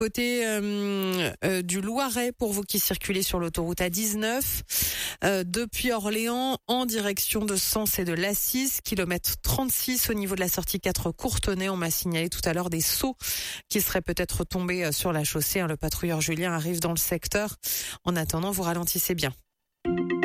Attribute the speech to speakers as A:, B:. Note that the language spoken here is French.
A: côté du Loiret pour vous qui circulez sur l'autoroute A19 depuis Orléans en direction de Sens et de l'Assise, kilomètre 36 au niveau de la sortie 4 Courtenay. On m'a signalé tout à l'heure des seaux qui seraient peut-être tombés sur la chaussée. Le patrouilleur Julien arrive dans le secteur. En attendant, vous ralentissez bien.